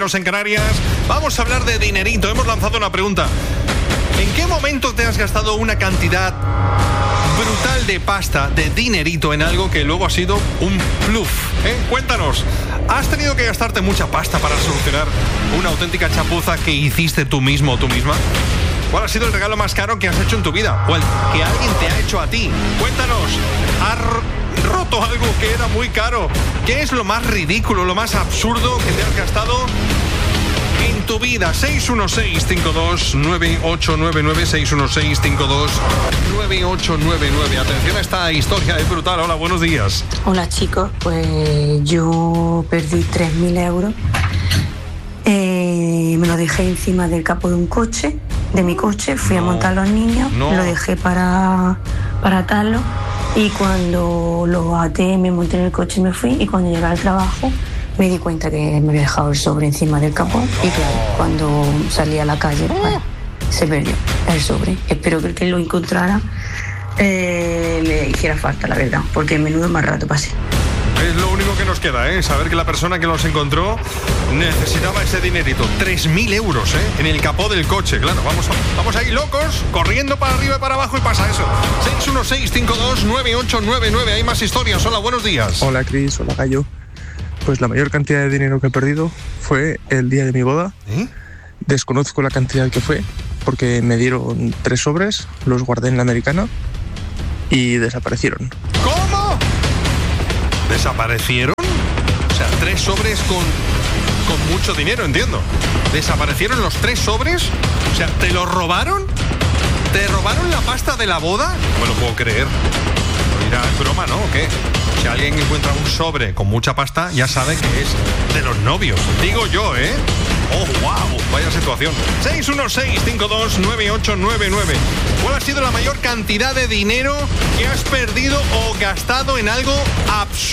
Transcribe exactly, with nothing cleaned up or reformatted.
menos en Canarias. Vamos a hablar de dinerito. Hemos lanzado una pregunta. ¿En qué momento te has gastado una cantidad brutal de pasta, de dinerito, en algo que luego ha sido un bluff? ¿Eh? Cuéntanos, ¿has tenido que gastarte mucha pasta para solucionar una auténtica chapuza que hiciste tú mismo o tú misma? ¿Cuál ha sido el regalo más caro que has hecho en tu vida? ¿O el que alguien te ha hecho a ti? Cuéntanos, ¿has roto algo que era muy caro? ¿Qué es lo más ridículo, lo más absurdo que te has gastado en tu vida? seis uno seis, cinco dos nueve ocho nueve nueve, seis uno seis, cinco dos nueve ocho nueve nueve. Atención a esta historia, es brutal. Hola, buenos días. Hola chicos, pues yo perdí tres mil euros. Eh, me lo dejé encima del capó de un coche, de mi coche, fui no, a montar a los niños, no. Lo dejé para, para atarlo y cuando lo até me monté en el coche y me fui, y cuando llegué al trabajo me di cuenta que me había dejado el sobre encima del capó y claro, cuando salí a la calle, pues, se perdió el sobre. Espero que el que lo encontrara eh, le hiciera falta, la verdad, porque menudo más rato pasé. Es lo único que nos queda, ¿eh? Saber que la persona que los encontró necesitaba ese dinerito. tres mil euros, ¿eh? En el capó del coche, claro. Vamos, vamos ahí locos, corriendo para arriba y para abajo y pasa eso. seis uno seis, cinco dos nueve ocho nueve nueve. Hay más historias. Hola, buenos días. Hola, Cris. Hola, Gallo. Pues la mayor cantidad de dinero que he perdido fue el día de mi boda. ¿Eh? Desconozco la cantidad que fue, porque me dieron tres sobres, los guardé en la americana y desaparecieron. ¿Cómo? ¿Desaparecieron? O sea, tres sobres con, con mucho dinero, entiendo. ¿Desaparecieron los tres sobres? O sea, ¿te los robaron? ¿Te robaron la pasta de la boda? No me lo puedo creer. Mira, es broma, ¿no? ¿O qué? Si alguien encuentra un sobre con mucha pasta, ya sabe que es de los novios. Digo yo, ¿eh? ¡Oh, wow! Vaya situación. seis uno seis, cinco dos nueve ocho nueve nueve. ¿Cuál ha sido la mayor cantidad de dinero que has perdido o gastado en algo absurdo?